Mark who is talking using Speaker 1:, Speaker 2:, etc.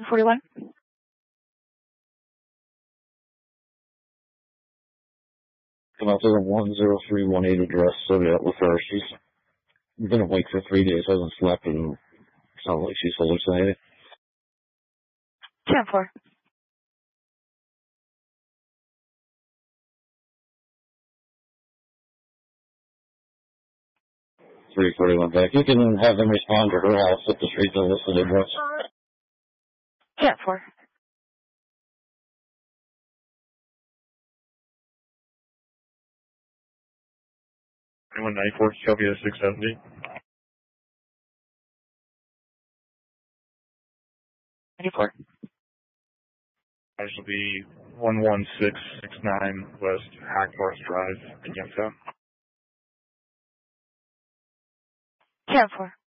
Speaker 1: 41.
Speaker 2: Come out to the 10318 address, Soviet with her. She's been awake for 3 days, hasn't slept, and sounds like she's hallucinating.
Speaker 1: 10-4.
Speaker 2: 341 back. You can have them respond to her house at the street and listen to address.
Speaker 1: 10-4.
Speaker 3: 2194, Sylvia 670.
Speaker 1: 94.
Speaker 3: This will be 11669 West Hackforest Drive in Youngstown.
Speaker 1: 10-4.